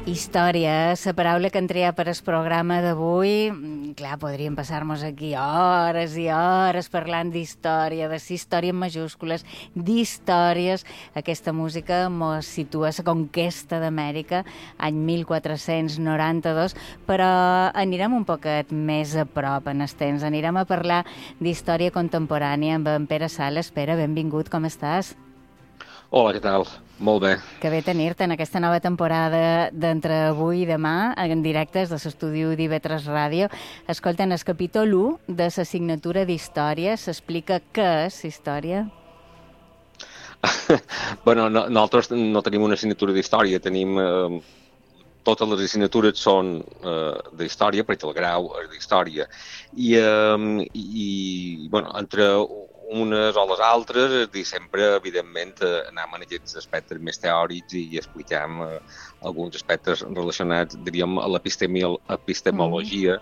Història, la paraula que han triat per al programa d'avui. Clar, podríem passar-nos aquí hores i hores parlant d'història, de la història en majúscules, d'històries. Aquesta música mos situa a la conquesta d'Amèrica, any 1492, però anirem un poquet més a prop en el temps. Anirem a parlar d'història contemporània amb en Pere Sales. Pere, benvingut, com estàs? Hola, què tal? Molt bé. Que bé tenir-te en aquesta nova temporada d'Entre avui i demà, en directes de l'estudi d'IV3 Ràdio. Escolta, en el capítol 1 de l'assignatura d'Història s'explica què és història? Bueno, nosaltres no tenim una assignatura d'història, tenim... totes les assignatures són d'història, perquè el grau és d'història. I bueno, entre unes o les altres, sempre, evidentment, anem en aquests aspectes més teòrics i expliquem alguns aspectes relacionats, diríem, a l'epistemologia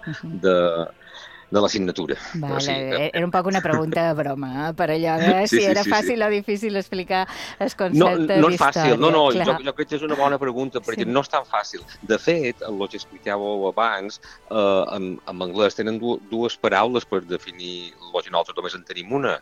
de l'assignatura. Vale, sí. Era un poc una pregunta de broma, per allò de si era fàcil o difícil explicar el concepte no és fàcil, d'història. Jo crec que és una bona pregunta, perquè no és tan fàcil. De fet, el que explicàveu abans, en anglès tenen dues paraules per definir el que nosaltres només en tenim una.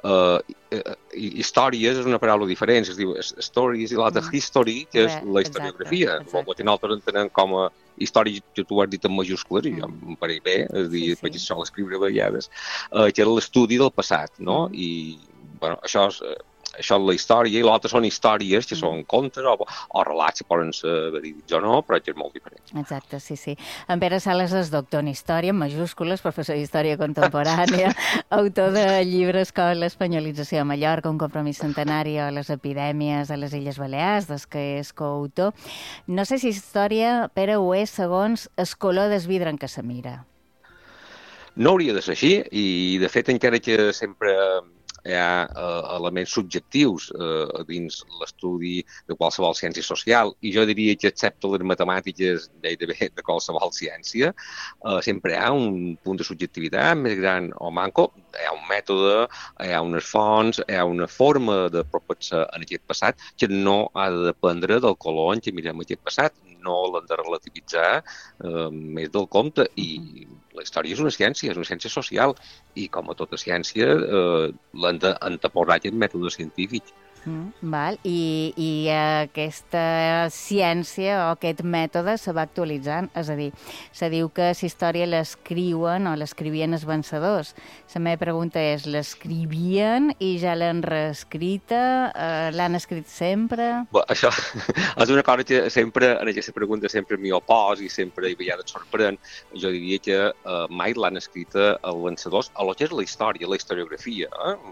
Històries és una paraula diferent, es diu stories, i l'altra history, que és la historiografia. El que nosaltres entenem com a història, que tu has dit en majúscules, i em pareix bé, és dir, perquè sol escriure a vegades, que era l'estudi del passat, no? I, bueno, això és la història, i l'altre són històries, que són contes o relats que poden ser verídics o no, però que és molt diferent. Exacte, sí. En Pere Sales és doctor en història, en majúscules, professor d'història contemporània, autor de llibres com l'espanyolització a Mallorca, un compromís centenari, o les epidèmies a les Illes Balears, des que és coautor. No sé si història, Pere, ho és segons el color del vidre en què se mira. No hauria de ser així, i de fet encara que sempre hi ha elements subjectius dins l'estudi de qualsevol ciència social, i jo diria que excepte les matemàtiques gairebé de qualsevol ciència, sempre hi ha un punt de subjectivitat més gran o manco, hi ha un mètode, hi ha unes fonts, hi ha una forma de propensar en aquest passat que no ha de dependre del color en què mirem aquest passat, no l'hem de relativitzar més del compte, i la història és una ciència social, i com a tota ciència l'hem d'anteposar aquest mètode científic. Val. I aquesta ciència o aquest mètode se va actualitzant, és a dir, se diu que la història l'escriuen o l'escrivien els vencedors. La meva pregunta és, l'escrivien i ja l'han reescrita? L'han escrit sempre? Bé, això és una cosa que sempre, en aquesta pregunta, sempre m'hi opos i sempre a vegades et sorprèn. Jo diria que mai l'han escrita els vencedors a lo que és la història, la historiografia.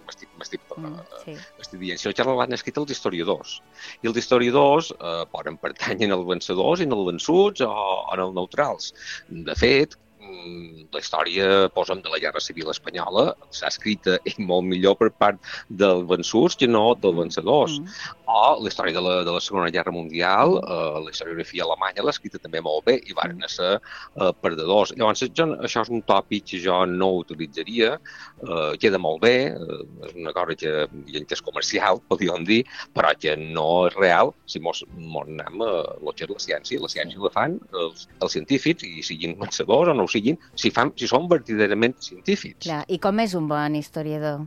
M'estic dient, això ja l'han escrit els historiadors. I els historiadors poden pertànyer als vencedors i als vençuts o als neutrals. De fet, la història, posa'm, de la Guerra Civil Espanyola s'ha escrita molt millor per part dels vençuts que no dels vencedors. O la història de la Segona Guerra Mundial, la historiografia alemanya l'ha escrita també molt bé i van ser perdedors. Llavors, això és un tòpic que jo no utilitzaria, queda molt bé, és una cosa que és comercial, podríem dir, però que no és real si mos anem a lo que és la ciència. La ciència la fan els científics, i siguin vencedors o no ho siguin, si són verdaderament científics. Clar. I com és un bon historiador?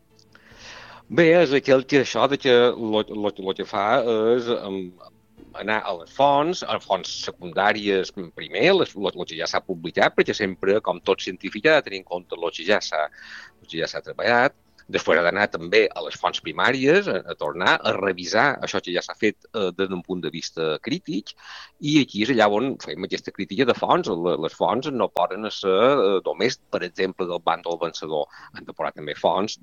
Bé, és aquell que això de que el que fa és anar a les fonts secundàries primer, el que ja s'ha publicat, perquè sempre, com tot científic, ha de tenir en compte el que ja s'ha treballat. Després ha d'anar també a les fonts primàries, a tornar a revisar això que ja s'ha fet des d'un punt de vista crític, i aquí és allà on fem aquesta crítica de fonts. Les fonts no poden ser només, per exemple, del bàndol vencedor. Han de posar també fonts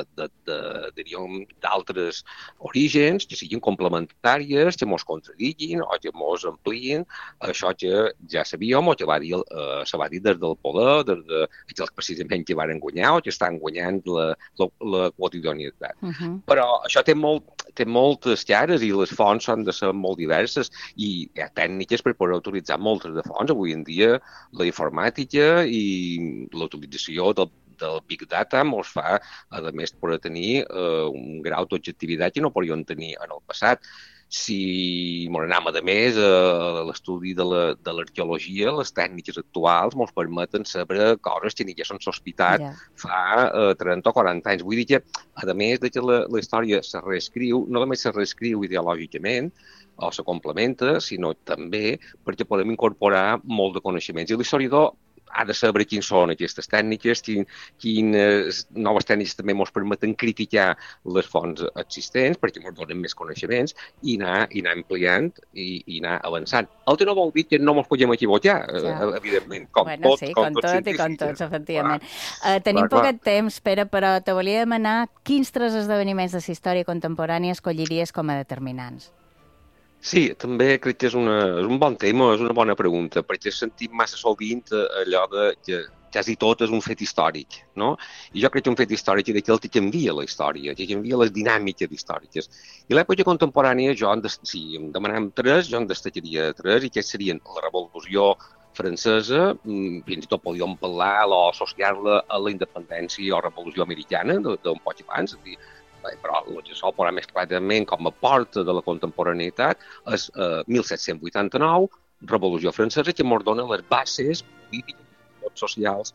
d'altres orígens, que siguin complementàries, que mos contradiguin o que mos ampliïn això que ja sabíem o que se va dir des del poder, des d'aquells precisament que van guanyar o que estan guanyant la quotidianitat. Però això té moltes cares i les fonts han de ser molt diverses, i hi ha tècniques per poder utilitzar moltes de fonts. Avui en dia la informàtica i la utilització del Big Data ens fa, a més, poder tenir un grau d'objectivitat que no podíem tenir en el passat. Si ens anem, a més, a l'estudi de l'arqueologia, les tècniques actuals ens permeten saber coses que ni ja s'han sospitat fa 30 o 40 anys. Vull dir que, a més de que la història se reescriu, no només se reescriu ideològicament, o se complementa, sinó també perquè podem incorporar molt de coneixements. I l'historiador ha de saber quines són aquestes tècniques, quines noves tècniques també ens permeten criticar les fonts existents, perquè ens donen més coneixements, i anar ampliant i anar avançant. El que no vol dir que no ens podem equivocar, evidentment, com tots i com tots, efectivament. Tenim poc temps, Pere, però te volia demanar quins tres esdeveniments de la història contemporània escolliries com a determinants. Sí, també crec que és un bon tema, és una bona pregunta, perquè sentim massa sovint allò de que quasi tot és un fet històric, no? I jo crec que un fet històric és aquell que canvia la història, que canvia les dinàmiques històriques. I l'època contemporània, si em demanàvem tres, jo en destacaria tres, i que serien la Revolució Francesa, fins i tot podíem parlar o associar-la a la independència o Revolució Americana d'un poc abans, és a dir, però el que sol posar més clarament com a porta de la contemporaneïtat és 1789, Revolució Francesa, que ens dona les bases polítiques i socials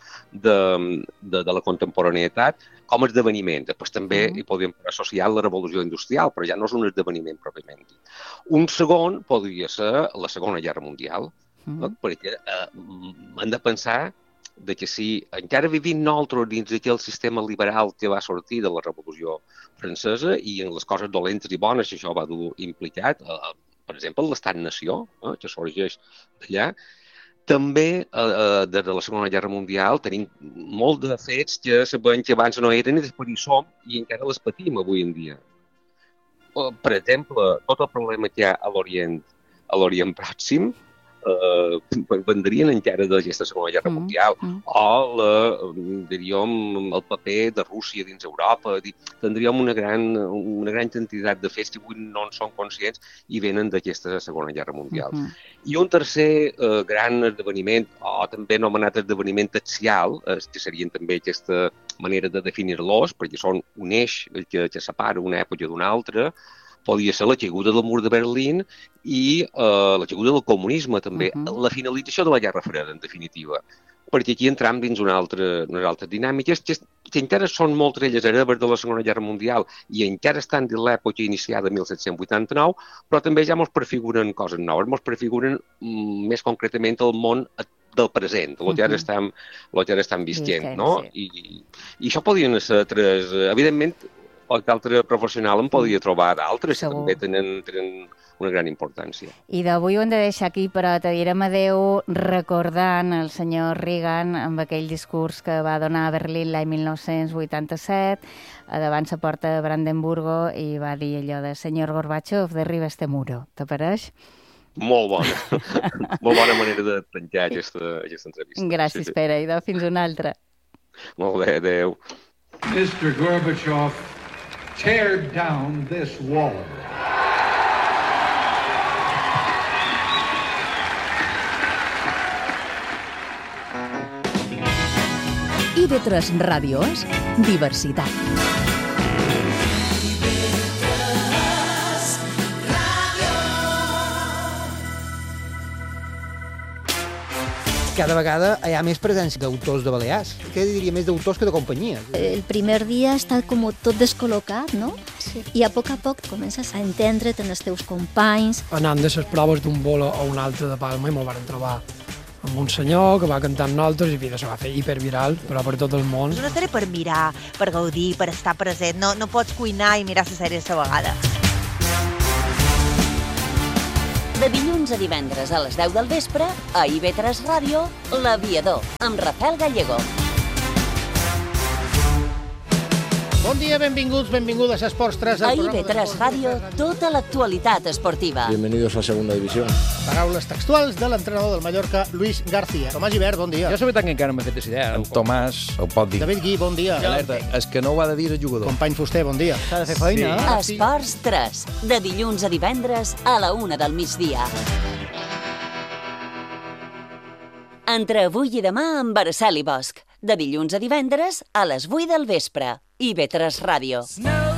de la contemporaneïtat com a esdeveniment. Després també hi podríem associar la Revolució Industrial, però ja no és un esdeveniment pròpiament dit. Un segon podria ser la Segona Guerra Mundial, perquè hem de pensar que si encara vivim nosaltres dins d'aquell sistema liberal que va sortir de la Revolució Francesa i en les coses dolentes i bones que això va dur implicat, per exemple, l'estat-nació, que sorgeix d'allà, també, des de la Segona Guerra Mundial, tenim molt de fets que sabem que abans no eren i després hi som i encara les patim avui en dia. Per exemple, tot el problema que hi ha a l'Orient Pròxim, vendrien encara d'aquesta Segona Guerra Mundial, o diríem el paper de Rússia dins Europa. Tindríem una gran quantitat de fets que avui no en són conscients i venen d'aquesta Segona Guerra Mundial. I un tercer gran esdeveniment, o també anomenat esdeveniment axial, que serien també aquesta manera de definir-los, perquè són un eix que separa una època d'una altra, podria ser la caiguda del mur de Berlín i la caiguda del comunisme, també. La finalització de la Guerra Freda, en definitiva. Perquè aquí entram dins unes altres dinàmiques que encara són moltes elles hereves de la Segona Guerra Mundial i encara estan de l'època iniciada en 1789, però també ja ens prefiguren coses noves, ens prefiguren més concretament el món del present, el que ara estem visquent, no? I això podrien ser tres... Evidentment, qualque altre professional en podria trobar d'altres que també tenen una gran importància. I d'avui ho hem de deixar aquí, però te direm adeu recordant el senyor Reagan amb aquell discurs que va donar a Berlín l'any 1987, davant la porta de Brandenburgo, i va dir allò de «Senyor Gorbachev, derriba este muro». Te pareix? Molt bona. Molt bona manera de tancar aquesta entrevista. Gràcies, Pere. I fins una altra. Molt bé, adeu. Mr. Gorbachev, tear down this wall. IB3 Ràdio és diversitat. Cada vegada hi ha més presència d'autors de Balears. Què diria, més d'autors que de companyies? El primer dia està com tot descol·locat, no? Sí. I a poc comences a entendre't en els teus companys. Anant de les proves d'un bolo a un altre de Palma i me'l van trobar amb un senyor que va cantar amb nosaltres i això va fer hiperviral, però per tot el món. És una sèrie per mirar, per gaudir, per estar present. No pots cuinar i mirar la sèrie a la vegada. De dilluns a divendres a les 10 del vespre, a IB3 Ràdio, L'Aviador, amb Rafael Gallego. Bon dia, benvingudes a Esports 3. A IB3 Ràdio, tota l'actualitat esportiva. Bienvenidos a Segunda División. Paraules textuals de l'entrenador del Mallorca, Luis García. Tomàs Gibert, bon dia. Jo la veritat que encara no m'he fet la idea. En Tomàs ho pot dir. David Gui, bon dia. Alerta, és que no ho ha de dir el jugador. Company Fuster, bon dia. S'ha de fer feina. Sí. Esports 3, de dilluns a divendres a la 1 del migdia. Entre avui i demà amb Araceli Bosch. De dilluns a divendres a les 8 del vespre. IB3 Ràdio.